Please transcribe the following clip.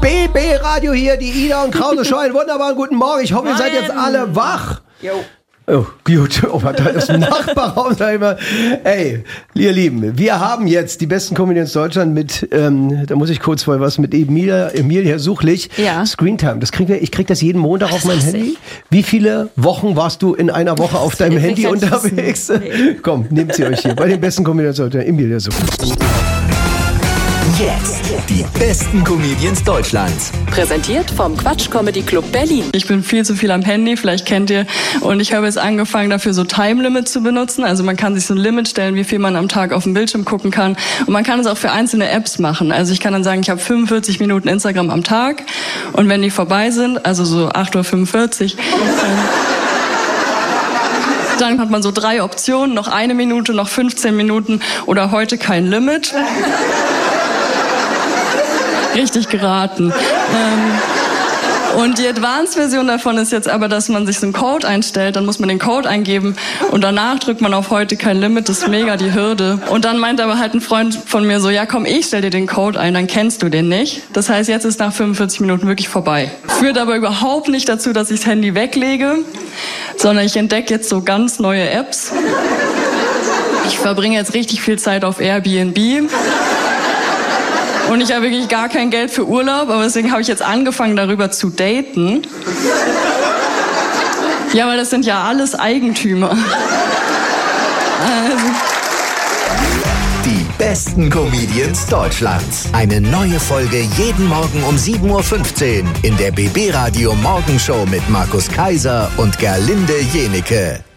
BB Radio hier, die Ida und Krause Show. Einen wunderbaren guten Morgen. Ich hoffe, ihr seid jetzt alle wach. Jo. Oh, gut. Oh, da ist ein Nachbarraum. Ey, ihr Lieben, wir haben jetzt die besten Comedians Deutschland mit, da muss ich kurz vorher was mit Emilia Suchlich. Ja. Screentime. Ich krieg das jeden Montag auf mein Handy. Wie viele Wochen warst du in einer Woche auf deinem Handy unterwegs? Nee. Komm, nehmt sie euch hier bei den besten Comedians Deutschland. Emilia Suchlich. Jetzt die besten Comedians Deutschlands. Präsentiert vom Quatsch Comedy Club Berlin. Ich bin viel zu viel am Handy, vielleicht kennt ihr. Und ich habe jetzt angefangen, dafür so Time Limit zu benutzen. Also man kann sich so ein Limit stellen, wie viel man am Tag auf dem Bildschirm gucken kann. Und man kann es auch für einzelne Apps machen. Also ich kann dann sagen, ich habe 45 Minuten Instagram am Tag. Und wenn die vorbei sind, also so 8:45 Uhr, dann hat man so 3 Optionen. Noch 1 Minute, noch 15 Minuten oder heute kein Limit. Richtig geraten. Und die Advanced-Version davon ist jetzt aber, dass man sich so einen Code einstellt, dann muss man den Code eingeben und danach drückt man auf heute kein Limit, das ist mega die Hürde. Und dann meint aber halt ein Freund von mir so, ja komm, ich stell dir den Code ein, dann kennst du den nicht. Das heißt, jetzt ist nach 45 Minuten wirklich vorbei. Führt aber überhaupt nicht dazu, dass ich das Handy weglege, sondern ich entdecke jetzt so ganz neue Apps. Ich verbringe jetzt richtig viel Zeit auf Airbnb. Und ich habe wirklich gar kein Geld für Urlaub, aber deswegen habe ich jetzt angefangen, darüber zu daten. Ja, weil das sind ja alles Eigentümer. Die besten Comedians Deutschlands. Eine neue Folge jeden Morgen um 7:15 Uhr in der BB Radio Morgenshow mit Markus Kaiser und Gerlinde Jenecke.